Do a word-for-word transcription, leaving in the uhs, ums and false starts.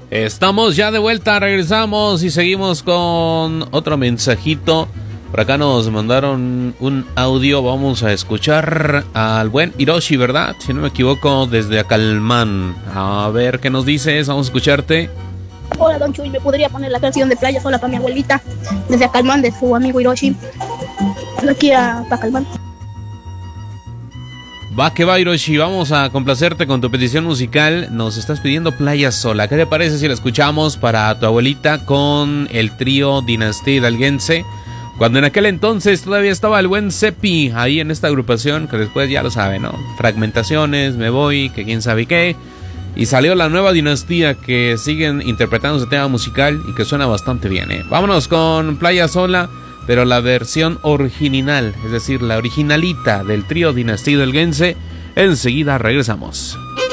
Estamos ya de vuelta, regresamos y seguimos con otro mensajito. Por acá nos mandaron un audio, vamos a escuchar al buen Hiroshi, ¿verdad? Si no me equivoco, desde Acalmán. A ver qué nos dices, vamos a escucharte. Hola, Don Chuy, ¿me podría poner la canción de Playa Sola para mi abuelita? Desde Acalmán, de su amigo Hiroshi. Aquí a Acalmán. Va que va, Hiroshi, vamos a complacerte con tu petición musical. Nos estás pidiendo Playa Sola. ¿Qué te parece si la escuchamos para tu abuelita con el trío Dinastía Hidalguense? Cuando en aquel entonces todavía estaba el buen Cepi ahí en esta agrupación, que después ya lo sabe, ¿no? Fragmentaciones, me voy, que quién sabe qué. Y salió la nueva dinastía que siguen interpretando ese tema musical y que suena bastante bien, ¿eh? Vámonos con Playa Sola, pero la versión original, es decir, la originalita del trío Dinastía Hidalguense. Enseguida regresamos.